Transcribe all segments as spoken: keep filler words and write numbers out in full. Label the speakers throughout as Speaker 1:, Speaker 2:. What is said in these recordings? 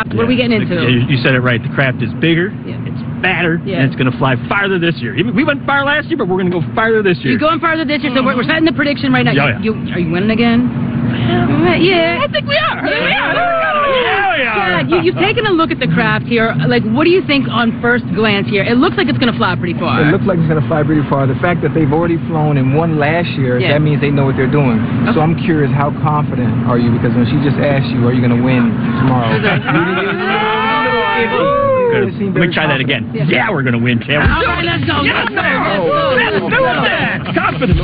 Speaker 1: craft. What are we getting into?
Speaker 2: Yeah, you said it right. The craft is bigger,
Speaker 1: yeah.
Speaker 2: it's fatter,
Speaker 1: yeah.
Speaker 2: and it's going to fly farther this year. We went far last year, but we're going to go farther this year.
Speaker 1: You're going farther this year, so we're, we're setting the prediction right now.
Speaker 2: Yeah, yeah.
Speaker 1: You, you, are you winning again? Yeah. yeah.
Speaker 2: I think we are.
Speaker 1: Yeah,
Speaker 2: we are. Yeah, we are.
Speaker 1: Yeah, you, you've taken a look at the craft here. Like, what do you think on first glance here? It looks like it's going to fly pretty far.
Speaker 3: It looks like it's going to fly pretty far. The fact that they've already flown and won last year,
Speaker 1: yeah.
Speaker 3: that means they know what they're doing. Okay. So I'm curious, how confident are you? Because when she just asked you, are you going to win tomorrow?
Speaker 2: Let me try that again. Yeah, yeah we're going to win, Cam.
Speaker 1: All right, let's go.
Speaker 2: Yes,
Speaker 1: let's go.
Speaker 2: Let's do that. Confident.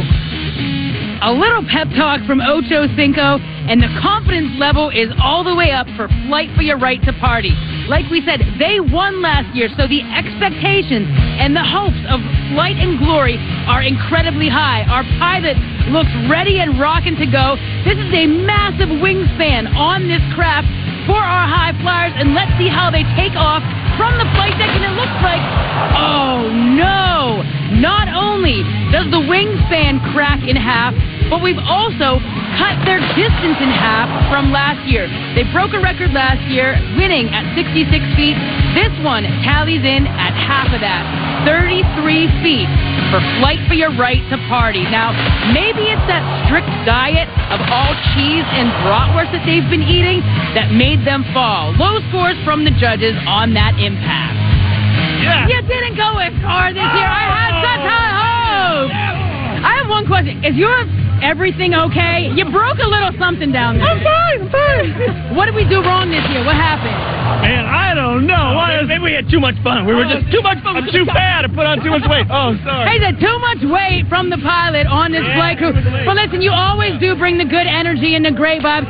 Speaker 1: A little pep talk from Ocho Cinco, and the confidence level is all the way up for Flight for Your Right to Party. Like we said, they won last year, so the expectations and the hopes of flight and glory are incredibly high. Our pilot looks ready and rocking to go. This is a massive wingspan on this craft for our high flyers, and let's see how they take off from the flight deck, and it looks like, oh no! Not only does the wingspan crack in half, but we've also cut their distance in half from last year. They broke a record last year, winning at sixty-six feet. This one tallies in at half of that, thirty-three feet for Flight for Your Right to Party. Now, maybe it's that strict diet of all cheese and bratwurst that they've been eating that made them fall. Low scores from the judges on that impact.
Speaker 2: Yeah.
Speaker 1: You didn't go as far this year. I had such high hopes. I have one question. Is your everything okay? You broke a little something down there.
Speaker 2: I'm fine, I'm fine.
Speaker 1: What did we do wrong this year? What happened?
Speaker 2: Man, I don't know. Why? Maybe we had too much fun. We were just too much fun. Too fat and put on too much weight. Oh, sorry.
Speaker 1: Hey, there's too much weight from the pilot on this
Speaker 2: yeah,
Speaker 1: flight crew. But listen, you always do bring the good energy and the great vibes.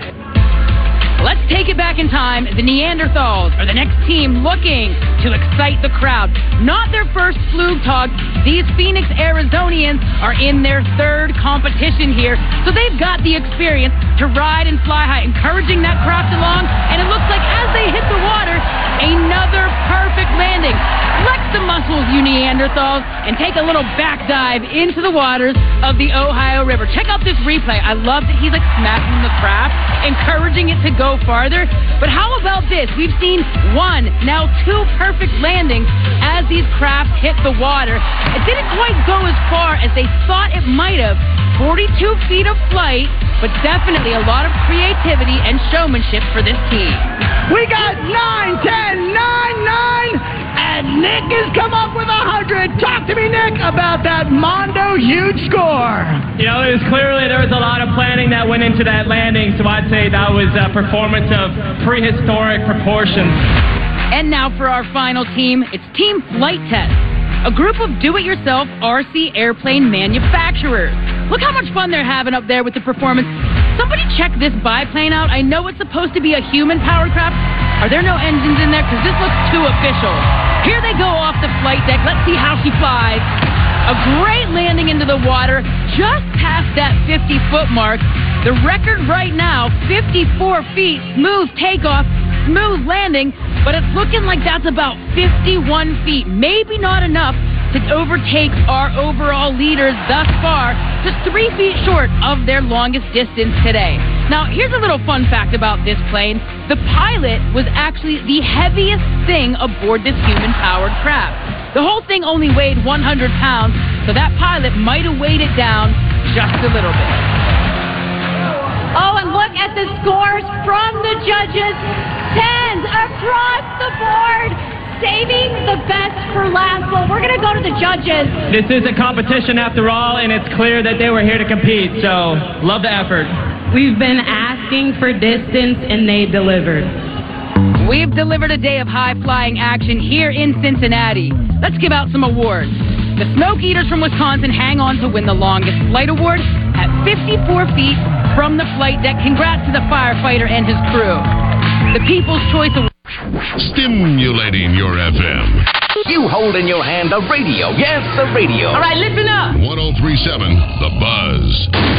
Speaker 1: Let's take it back in time. The Neanderthals are the next team looking to excite the crowd. Not their first Flugtag. These Phoenix Arizonians are in their third competition here, so they've got the experience to ride and fly high, encouraging that craft along, and it looks like as they hit the water, another perfect landing. Flex the muscles, you Neanderthals, and take a little back dive into the waters of the Ohio River. Check out this replay. I love that he's like smacking the craft, encouraging it to go farther. But how about this? We've seen one, now two perfect landings as these crafts hit the water. It didn't quite go as far as they thought it might have. forty-two feet of flight, but definitely a lot of creativity and showmanship for this team.
Speaker 4: We got nine, ten, nine, nine, and Nick has come up with a hundred. Talk to me, Nick, about that Mondo huge score.
Speaker 5: You know, it was clearly there was a lot of planning that went into that landing, so I'd say that was a performance of prehistoric proportions.
Speaker 1: And now for our final team, it's Team Flight Test, a group of do-it-yourself R C airplane manufacturers. Look how much fun they're having up there with the performance. Somebody check this biplane out. I know it's supposed to be a human-powered craft. Are there no engines in there? Because this looks too official. Here they go off the flight deck. Let's see how she flies. A great landing into the water, just past that fifty-foot mark. The record right now, fifty-four feet, smooth takeoff, smooth landing, but it's looking like that's about fifty-one feet. Maybe not enough to overtake our overall leaders thus far, just three feet short of their longest distance today. Now, here's a little fun fact about this plane. The pilot was actually the heaviest thing aboard this human-powered craft. The whole thing only weighed one hundred pounds, so that pilot might have weighed it down just a little bit.
Speaker 6: Oh, and look at the scores from the judges. Tens across the board. Saving the best for last. Well, we're going to go to the judges.
Speaker 5: This is a competition after all, and it's clear that they were here to compete, so love the effort.
Speaker 7: We've been asking for distance, and they delivered.
Speaker 1: We've delivered a day of high-flying action here in Cincinnati. Let's give out some awards. The Smoke Eaters from Wisconsin hang on to win the longest flight award at fifty-four feet from the flight deck. Congrats to the firefighter and his crew. The People's Choice Award.
Speaker 8: Stimulating your F M.
Speaker 9: You hold in your hand the radio. Yes, the radio.
Speaker 1: All right, listen up.
Speaker 8: one oh three point seven, The Buzz.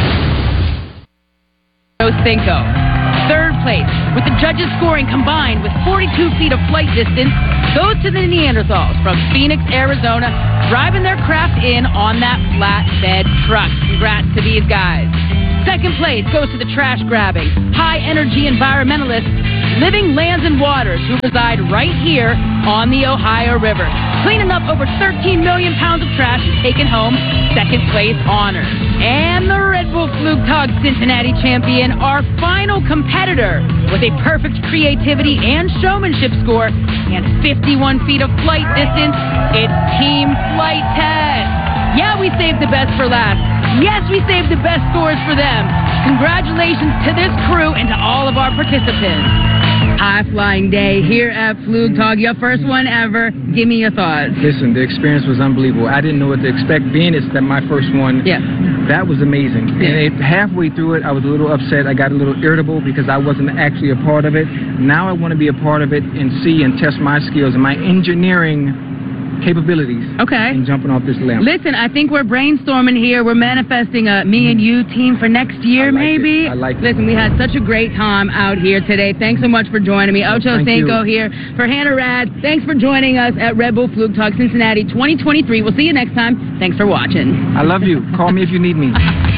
Speaker 1: Cinco. Third place, with the judges scoring combined with forty-two feet of flight distance, goes to the Neanderthals from Phoenix, Arizona, driving their craft in on that flatbed truck. Congrats to these guys. Second place goes to the trash-grabbing, high-energy environmentalists Living Lands and Waters, who reside right here on the Ohio River, cleaning up over thirteen million pounds of trash and taking home second place honors. And the Red Bull Flugtag Cincinnati champion, our final competitor, with a perfect creativity and showmanship score and fifty-one feet of flight distance, it's Team Flight Test. Yeah, we saved the best for last. Yes, we saved the best scores for them. Congratulations to this crew and to all of our participants. High flying day here at Flugtag, your first one ever. Give me your thoughts.
Speaker 3: Listen, the experience was unbelievable. I didn't know what to expect. Being it's that my first one,
Speaker 1: yeah,
Speaker 3: that was amazing.
Speaker 1: Yeah.
Speaker 3: And it, halfway through it, I was a little upset. I got a little irritable because I wasn't actually a part of it. Now I want to be a part of it and see and test my skills and my engineering capabilities.
Speaker 1: Okay.
Speaker 3: And jumping off this lamp.
Speaker 1: Listen, I think we're brainstorming here. We're manifesting a me and you team for next year,
Speaker 3: I like
Speaker 1: maybe.
Speaker 3: It. I like
Speaker 1: Listen,
Speaker 3: it.
Speaker 1: we had such a great time out here today. Thanks so much for joining me. Ocho
Speaker 3: Thank
Speaker 1: Cinco
Speaker 3: you.
Speaker 1: here for Hannah Rad. Thanks for joining us at Red Bull Flugtag Cincinnati twenty twenty-three. We'll see you next time. Thanks for watching.
Speaker 3: I love you. Call me if you need me.